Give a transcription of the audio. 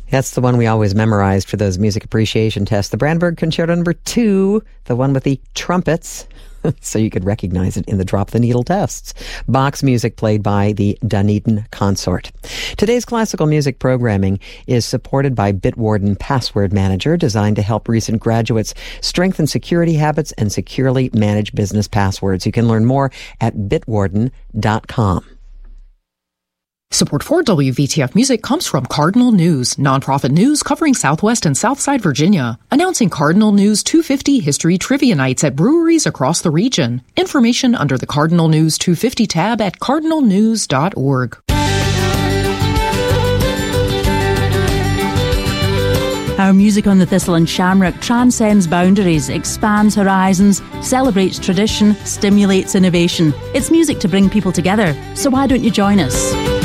That's the one we always memorized for those music appreciation tests. The Brandenburg Concerto No. 2, the one with the trumpets, so you could recognize it in the drop the needle tests. Bach's music played by the Dunedin Consort. Today's classical music programming is supported by Bitwarden Password Manager, designed to help recent graduates strengthen security habits and securely manage business passwords. You can learn more at bitwarden.com. Support for WVTF Music comes from Cardinal News, nonprofit news covering Southwest and Southside Virginia, announcing Cardinal News 250 History Trivia Nights at breweries across the region. Information under the Cardinal News 250 tab at cardinalnews.org. Our music on the Thistle and Shamrock transcends boundaries, expands horizons, celebrates tradition, stimulates innovation. It's music to bring people together, so why don't you join us?